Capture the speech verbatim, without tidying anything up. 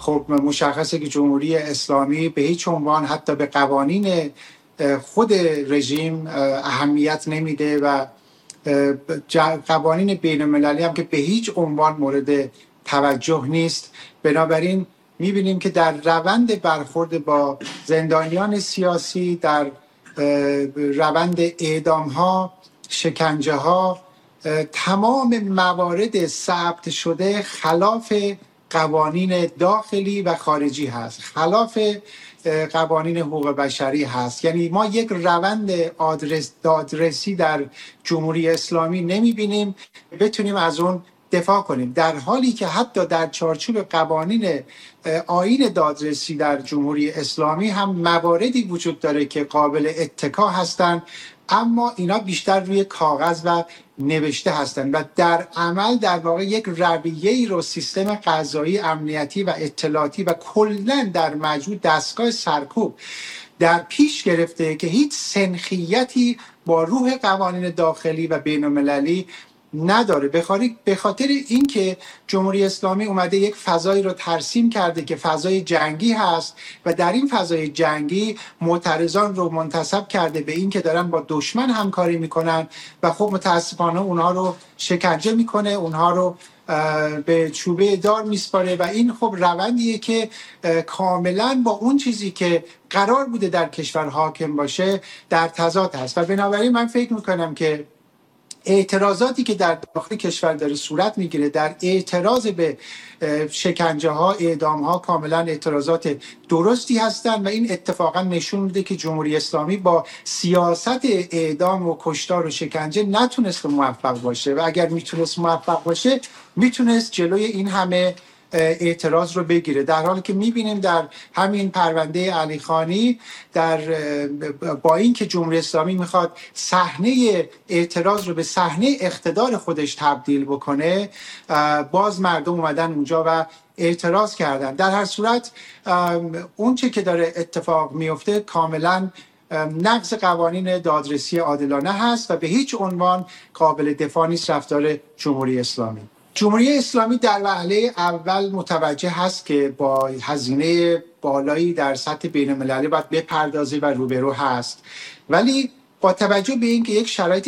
خب مشخصه که جمهوری اسلامی به هیچ عنوان حتی به قوانین خود رژیم اهمیت نمیده و قوانین بین المللی هم که به هیچ عنوان مورد توجه نیست. بنابراین میبینیم که در روند برخورد با زندانیان سیاسی، در روند اعدام ها، شکنجه ها، تمام موارد ثبت شده خلاف قوانین داخلی و خارجی هست، خلاف قوانین حقوق بشری هست. یعنی ما یک روند آدرس دادرسی در جمهوری اسلامی نمیبینیم بتونیم از اون دفاع کنیم، در حالی که حتی در چارچوب قوانین آیین دادرسی در جمهوری اسلامی هم مواردی وجود داره که قابل اتکا هستند، اما اینا بیشتر روی کاغذ و نوشته هستند و در عمل در واقع یک رویه‌ای رو سیستم قضایی، امنیتی و اطلاعاتی و کلاً در مجموع دستگاه سرکوب در پیش گرفته که هیچ سنخیتی با روح قوانین داخلی و بین‌المللی نداره. به خاطر اینکه جمهوری اسلامی اومده یک فضایی رو ترسیم کرده که فضای جنگی هست و در این فضای جنگی معترضان رو منتسب کرده به این که دارن با دشمن همکاری میکنن و خب متاسفانه اونها رو شکنجه میکنه، اونها رو به چوبه دار میسپاره و این خب روندیه که کاملا با اون چیزی که قرار بوده در کشور حاکم باشه در تضاد هست. و بنابراین من فکر میکنم که اعتراضاتی که در داخل کشور داره صورت میگیره در اعتراض به شکنجه ها، اعدام ها، کاملا اعتراضات درستی هستند و این اتفاقا نشون میده که جمهوری اسلامی با سیاست اعدام و کشتار و شکنجه نتونست موفق باشه و اگر میتونست موفق باشه میتونست جلوی این همه اعتراض رو بگیره، در حالی که میبینیم در همین پرونده علی خانی در با اینکه جمهوری اسلامی میخواد صحنه اعتراض رو به صحنه اقتدار خودش تبدیل بکنه، باز مردم اومدن اونجا و اعتراض کردن. در هر صورت اون چه که داره اتفاق میفته کاملا نقض قوانین دادرسی عادلانه هست و به هیچ عنوان قابل دفاع نیست رفتار جمهوری اسلامی. جمهوری اسلامی در وهله اول متوجه هست که با هزینه بالایی در سطح بین المللی باید بپردازه و روبرو هست، ولی با توجه به اینکه یک شرایط